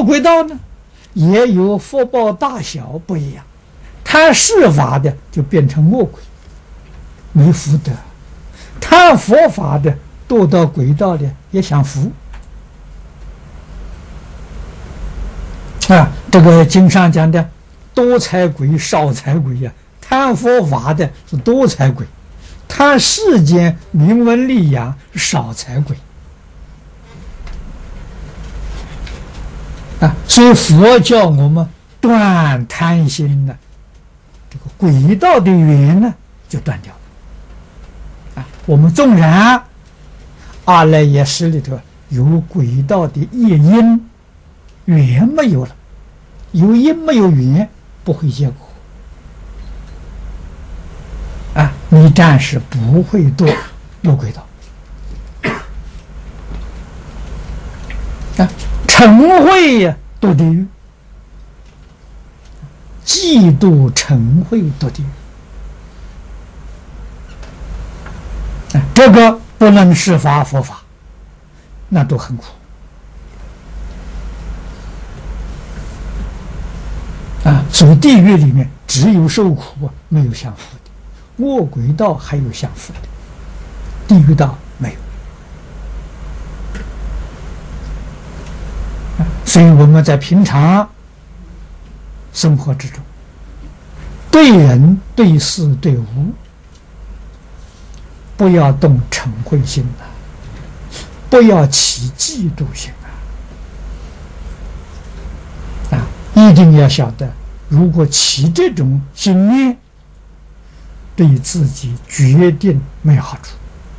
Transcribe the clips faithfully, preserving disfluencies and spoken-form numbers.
魔鬼道呢，也有福报大小不一样，贪世法的就变成魔鬼，没福德；贪佛法的堕到鬼道的也享福。啊，这个经上讲的多财鬼、少财鬼呀、啊，贪佛法的是多财鬼，贪世间名闻利养是少财鬼。啊，所以佛教我们断贪心呢，这个鬼道的缘呢就断掉了。啊，我们纵然阿赖耶识里头有鬼道的业因，缘没有了，有因没有缘不会结果。啊，你暂时不会堕入鬼道。啊，嗔恚呀，堕地狱；嫉妒嗔恚堕地狱。啊，这个不能施法佛法，那都很苦。啊，所以地狱里面只有受苦啊，没有享福的。恶鬼道还有享福的，地狱道没有。所以我们在平常生活之中，对人对事对物，不要动嗔恚心啊，不要起嫉妒心啊！啊，一定要晓得，如果起这种心念，对自己决定没有好处。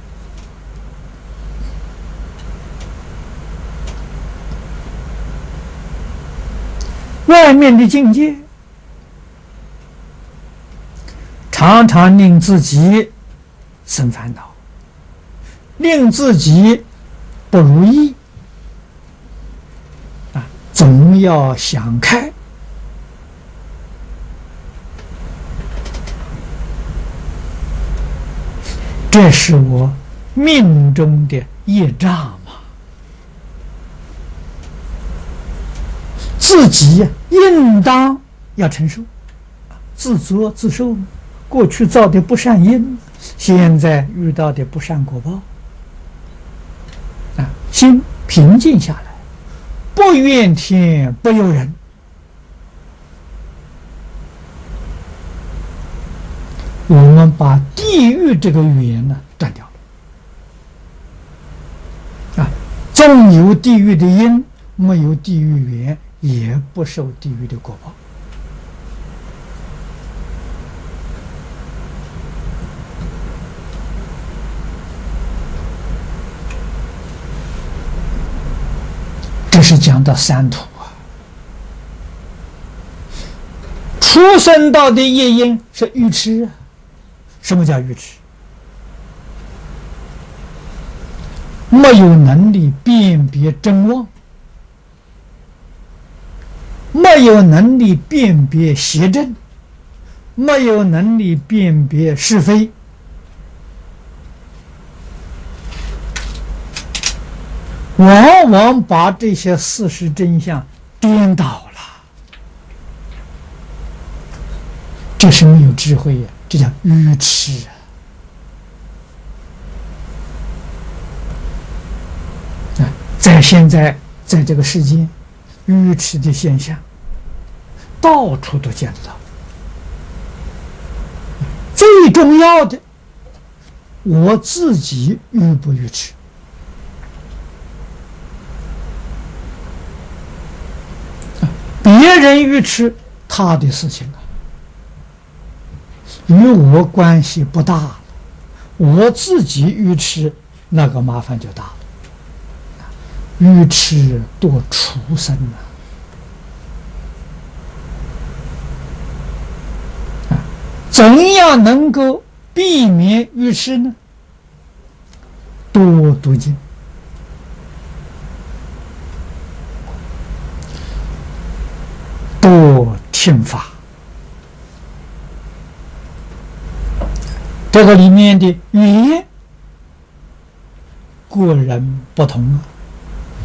外面的境界常常令自己生烦恼，令自己不如意啊，总要想开。这是我命中的业障嘛，自己应当要承受，自作自受。过去造的不善因，现在遇到的不善果报，啊，心平静下来，不怨天不尤人，我们把地狱这个缘呢断掉了。啊，纵有地狱的因，没有地狱缘，也不受地狱的果报。这是讲到三途啊，出生道的业因是愚痴啊。什么叫愚痴？没有能力辨别真妄，没有能力辨别邪正，没有能力辨别是非，往往把这些事实真相颠倒了，这是没有智慧呀，这叫愚痴啊！在现在在这个世界，愚痴的现象到处都见得到。最重要的，我自己愚不愚痴？别人愚痴，他的事情啊，与我关系不大了。我自己愚痴，那个麻烦就大了。愚痴堕畜生啊！怎样能够避免愚痴呢？多读经。多听法，这个里面的语言个人不同啊。